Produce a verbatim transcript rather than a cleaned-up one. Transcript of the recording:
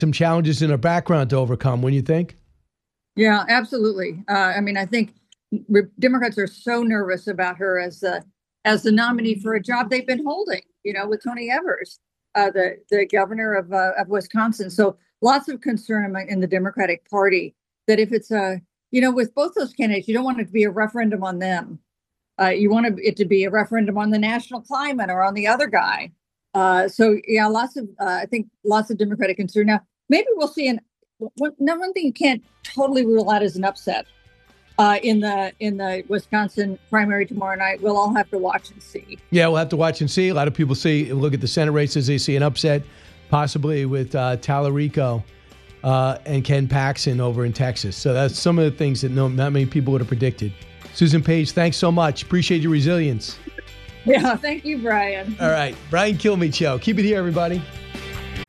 some challenges in her background to overcome, wouldn't you think? Yeah, absolutely. Uh, I mean, I think re- Democrats are so nervous about her as the as the nominee for a job they've been holding, you know, with Tony Evers, uh, the the governor of uh, of Wisconsin. So lots of concern among, in the Democratic Party that if it's a, you know, with both those candidates, you don't want it to be a referendum on them. Uh, you want it to be a referendum on the national climate or on the other guy. Uh, so yeah, lots of uh, I think lots of Democratic concern. Now maybe we'll see an one, one thing you can't totally rule out is an upset uh, in the in the Wisconsin primary tomorrow night. We'll all have to watch and see. Yeah, we'll have to watch and see. A lot of people see look at the Senate races. They see an upset, possibly with uh, Tallarico uh, and Ken Paxton over in Texas. So that's some of the things that no, not many people would have predicted. Susan Page, thanks so much. Appreciate your resilience. Yeah, thank you, Brian. All right, Brian Kilmeade Show. Keep it here, everybody.